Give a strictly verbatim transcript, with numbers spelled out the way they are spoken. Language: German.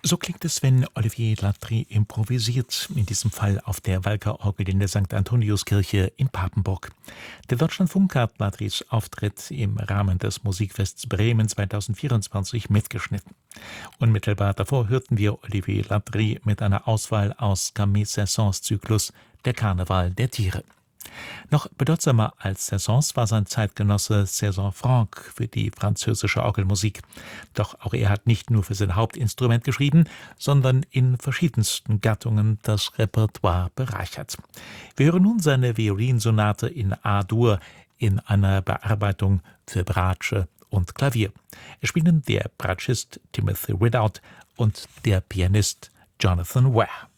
So klingt es, wenn Olivier Latry improvisiert, in diesem Fall auf der Walker-Orgel in der Sankt Antoniuskirche in Papenburg. Der Deutschlandfunk hat Latrys Auftritt im Rahmen des Musikfests Bremen zweitausendvierundzwanzig mitgeschnitten. Unmittelbar davor hörten wir Olivier Latry mit einer Auswahl aus Camille Saint-Saëns Zyklus Der Karneval der Tiere. Noch bedeutsamer als Saint-Saëns war sein Zeitgenosse César Franck für die französische Orgelmusik. Doch auch er hat nicht nur für sein Hauptinstrument geschrieben, sondern in verschiedensten Gattungen das Repertoire bereichert. Wir hören nun seine Violinsonate in A-Dur in einer Bearbeitung für Bratsche und Klavier. Es spielen der Bratschist Timothy Ridout und der Pianist Jonathan Ware.